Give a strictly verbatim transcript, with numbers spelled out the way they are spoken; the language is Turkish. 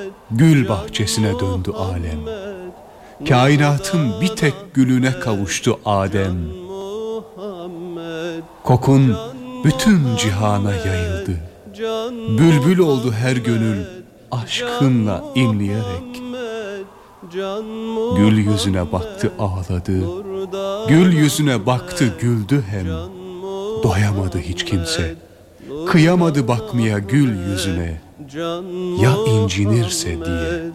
Gül bahçesine döndü alem. Kainatın bir tek gülüne kavuştu Adem. Kokun bütün cihana yayıldı. Bülbül oldu her gönül aşkınla inleyerek. Gül yüzüne baktı ağladı, gül yüzüne baktı güldü hem. Doyamadı hiç kimse, kıyamadı bakmaya gül yüzüne, ya incinirse diye.